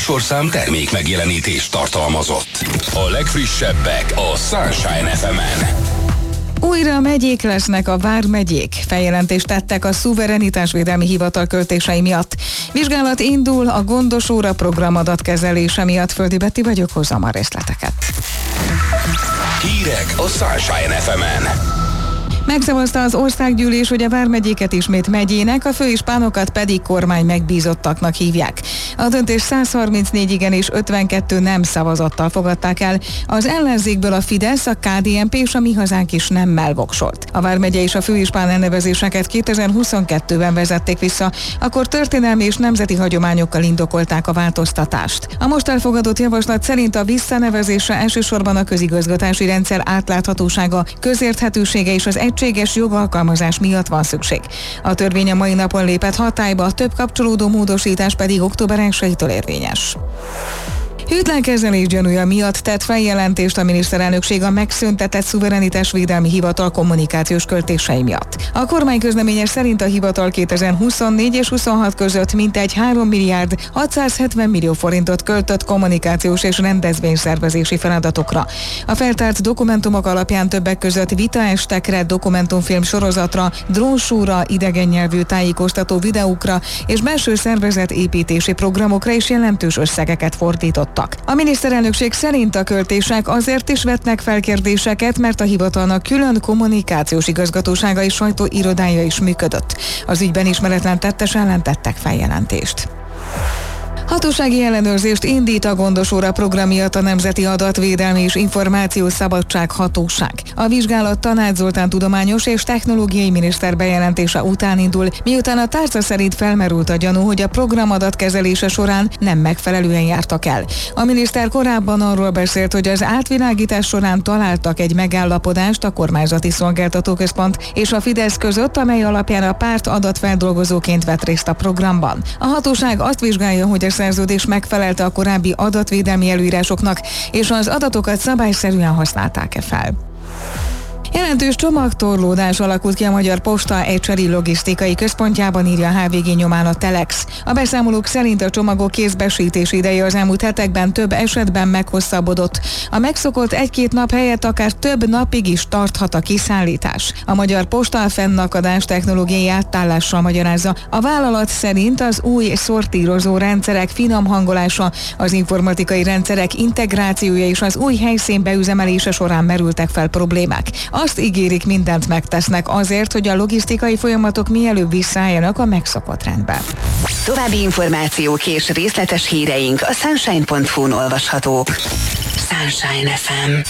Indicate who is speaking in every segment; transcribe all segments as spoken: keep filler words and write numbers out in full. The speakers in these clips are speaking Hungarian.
Speaker 1: műsorszám termék megjelenítést tartalmazott. A legfrissebbek a Sunshine ef emen.
Speaker 2: Újra megyék lesznek a vármegyék. Feljelentést tettek a Szuverenitásvédelmi Hivatal költései miatt. Vizsgálat indul a Gondos óra program adatkezelése miatt. Földi Betti vagyok, hozzam a részleteket.
Speaker 1: Hírek a Sunshine ef emen.
Speaker 2: Megszavazta az országgyűlés, hogy a vármegyéket ismét megyének, a főispánokat pedig kormány megbízottaknak hívják. A döntés száz harmincnégy igen és ötvenkettő nem szavazattal fogadták el. Az ellenzékből a Fidesz, a ká dé en pé és a Mi Hazánk is nemmel voksolt. A vármegye és a főispán elnevezéseket kétezer-huszonkettőben vezették vissza, akkor történelmi és nemzeti hagyományokkal indokolták a változtatást. A most elfogadott javaslat szerint a visszanevezésre elsősorban a közigazgatási rendszer átláthatósága, közérthetősége és az egységes jogalkalmazás miatt van szükség. A törvény a mai napon lépett hatályba, több kapcsolódó módosítás pedig október elsejétől érvényes. Hűtlen kezelés gyanúja miatt tett feljelentést a miniszterelnökség a megszüntetett Szuverenitásvédelmi Hivatal kommunikációs költései miatt. A kormány közleménye szerint a hivatal kétezer-huszonnégy és huszonhat között mintegy három milliárd hatszázhetven millió forintot költött kommunikációs és rendezvényszervezési feladatokra. A feltárt dokumentumok alapján többek között vitaestekre, dokumentumfilm sorozatra, drónsóra, idegen nyelvű tájékoztató videókra és belső szervezetépítési programokra is jelentős összegeket fordítottak. A miniszterelnökség szerint a költések azért is vetnek fel kérdéseket, mert a hivatalnak külön kommunikációs igazgatósága és sajtóirodája is működött. Az ügyben ismeretlen tettes ellen tettek feljelentést. Hatósági ellenőrzést indít a Gondos óra program miatt a Nemzeti Adatvédelmi és Információs Szabadság Hatóság. A vizsgálat Tanács Zoltán tudományos és technológiai miniszter bejelentése után indul, miután a tárca szerint felmerült a gyanú, hogy a program adatkezelése során nem megfelelően jártak el. A miniszter korábban arról beszélt, hogy az átvilágítás során találtak egy megállapodást a Kormányzati Szolgáltatóközpont és a Fidesz között, amely alapján a párt adatfeldolgozóként vett részt a programban. A hatóság azt vizsgálja, hogy a szerződés megfelelte a korábbi adatvédelmi előírásoknak, és az adatokat szabályszerűen használták-e fel. Jelentős csomagtorlódás alakult ki a Magyar Posta egyszeri logisztikai központjában, írja a há vé gé nyomán a Telex. A beszámolók szerint a csomagok kézbesítés ideje az elmúlt hetekben több esetben meghosszabbodott. A megszokott egy-két nap helyett akár több napig is tarthat a kiszállítás. A Magyar Posta a fennakadás technológiai átállással magyarázza. A vállalat szerint az új szortírozó rendszerek finom hangolása, az informatikai rendszerek integrációja és az új helyszín beüzemelése során merültek fel problémák. Azt ígérik, mindent megtesznek azért, hogy a logisztikai folyamatok mielőbb visszaálljanak a megszokott rendbe.
Speaker 3: További információk és részletes híreink a sunshine pont hu-n olvashatók. Sunshine ef em.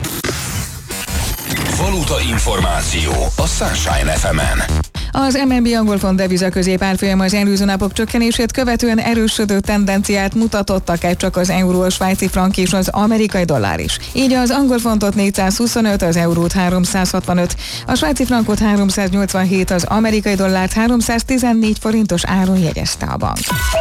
Speaker 1: Valuta információ a Sunshine ef emen.
Speaker 2: Az em en bé angol font deviza középárfolyama az előző napok csökkenését követően erősödő tendenciát mutatott, akár csak az euró, a svájci frank és az amerikai dollár is. Így az angol fontot négyszázhuszonöt, az eurót háromszázhatvanöt, a svájci frankot háromszáznyolcvanhét, az amerikai dollárt háromszáztizennégy forintos áron jegyezte a bank.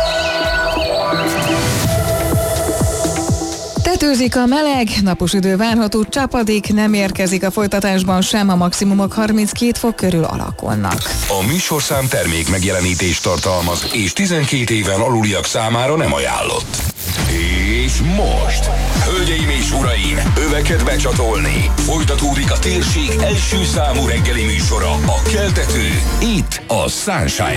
Speaker 2: Tetőzik a meleg, napos idő várható, csapadék nem érkezik a folytatásban sem, a maximumok harminckét fok körül alakulnak.
Speaker 1: A műsorszám termék megjelenítést tartalmaz, és tizenkét éven aluliak számára nem ajánlott. És most, hölgyeim és uraim, öveket becsatolni. Folytatódik a térség első számú reggeli műsora, a Keltető, itt a Sunshine